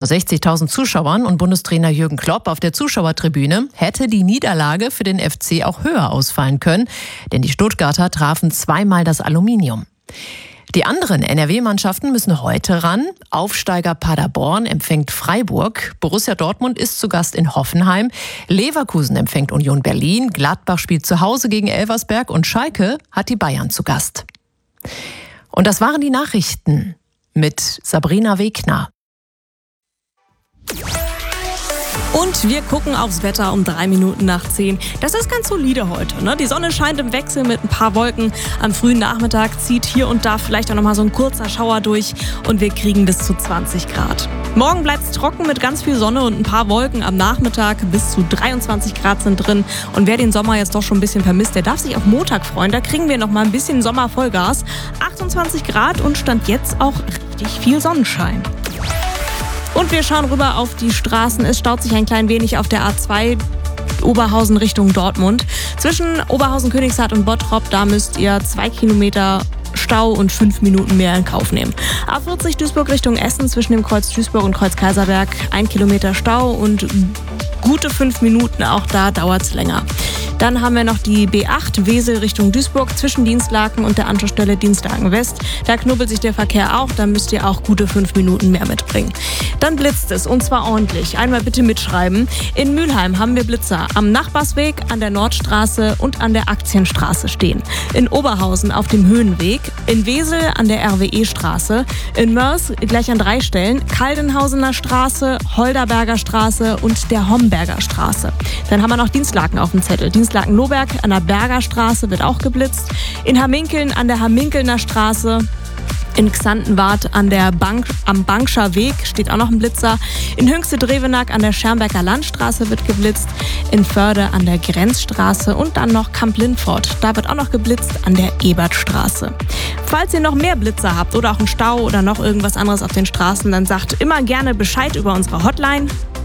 60.000 Zuschauern und Bundestrainer Jürgen Klopp auf der Zuschauertribüne hätte die Niederlage für den FC auch höher ausfallen können, denn die Stuttgarter trafen zweimal das Aluminium. Die anderen NRW-Mannschaften müssen heute ran. Aufsteiger Paderborn empfängt Freiburg. Borussia Dortmund ist zu Gast in Hoffenheim. Leverkusen empfängt Union Berlin. Gladbach spielt zu Hause gegen Elversberg. Und Schalke hat die Bayern zu Gast. Und das waren die Nachrichten mit Sabrina Wegner. Und wir gucken aufs Wetter um 3 Minuten nach 10. Das ist ganz solide heute, ne? Die Sonne scheint im Wechsel mit ein paar Wolken. Am frühen Nachmittag zieht hier und da vielleicht auch noch mal so ein kurzer Schauer durch und wir kriegen bis zu 20 Grad. Morgen bleibt es trocken mit ganz viel Sonne und ein paar Wolken. Am Nachmittag bis zu 23 Grad sind drin. Und wer den Sommer jetzt doch schon ein bisschen vermisst, der darf sich auf Montag freuen. Da kriegen wir noch mal ein bisschen Sommervollgas. 28 Grad und Stand jetzt auch richtig viel Sonnenschein. Und wir schauen rüber auf die Straßen. Es staut sich ein klein wenig auf der A2 Oberhausen Richtung Dortmund. Zwischen Oberhausen-Königshardt und Bottrop, da müsst ihr 2 Kilometer Stau und 5 Minuten mehr in Kauf nehmen. A40 Duisburg Richtung Essen zwischen dem Kreuz Duisburg und Kreuz Kaiserberg 1 Kilometer Stau und gute 5 Minuten, auch da dauert es länger. Dann haben wir noch die B8 Wesel Richtung Duisburg zwischen Dienstlaken und der Anschlussstelle Dienstlaken West. Da knubbelt sich der Verkehr auch, da müsst ihr auch gute 5 Minuten mehr mitbringen. Dann blitzt es und zwar ordentlich. Einmal bitte mitschreiben. In Mülheim haben wir Blitzer am Nachbarsweg, an der Nordstraße und an der Aktienstraße stehen. In Oberhausen auf dem Höhenweg, in Wesel an der RWE-Straße, in Mörs gleich an 3 Stellen, Kaldenhausener Straße, Holderberger Straße und der Homberger Straße. Dann haben wir noch Dienstlaken auf dem Zettel. Dienstlaken-Lohberg an der Berger Straße wird auch geblitzt. In Hamminkeln an der Hamminkelner Straße. In Xantenwart am Bankscher Weg steht auch noch ein Blitzer. In Hünxte-Drevenack an der Schermbecker Landstraße wird geblitzt. In Förde an der Grenzstraße und dann noch Kamp-Lindfort. Da wird auch noch geblitzt an der Ebertstraße. Falls ihr noch mehr Blitzer habt oder auch einen Stau oder noch irgendwas anderes auf den Straßen, dann sagt immer gerne Bescheid über unsere Hotline.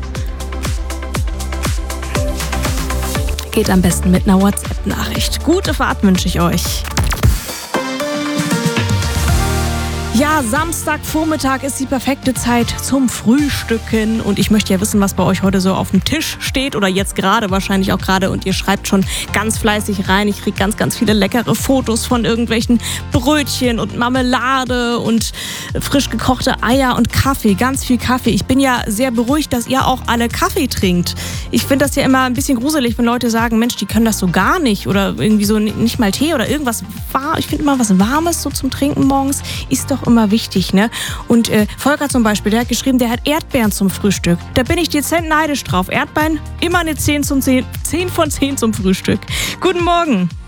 Geht am besten mit einer WhatsApp-Nachricht. Gute Fahrt wünsche ich euch. Ja, Samstagvormittag ist die perfekte Zeit zum Frühstücken und ich möchte ja wissen, was bei euch heute so auf dem Tisch steht oder jetzt gerade, wahrscheinlich auch gerade, und ihr schreibt schon ganz fleißig rein. Ich kriege ganz, ganz viele leckere Fotos von irgendwelchen Brötchen und Marmelade und frisch gekochte Eier und Kaffee, ganz viel Kaffee. Ich bin ja sehr beruhigt, dass ihr auch alle Kaffee trinkt. Ich finde das ja immer ein bisschen gruselig, wenn Leute sagen, Mensch, die können das so gar nicht oder irgendwie so nicht mal Tee oder irgendwas warm. Ich finde immer was Warmes so zum Trinken morgens ist doch immer wichtig, ne? Und Volker zum Beispiel, der hat geschrieben, der hat Erdbeeren zum Frühstück. Da bin ich dezent neidisch drauf. Erdbeeren, immer eine 10 von 10 zum Frühstück. Guten Morgen.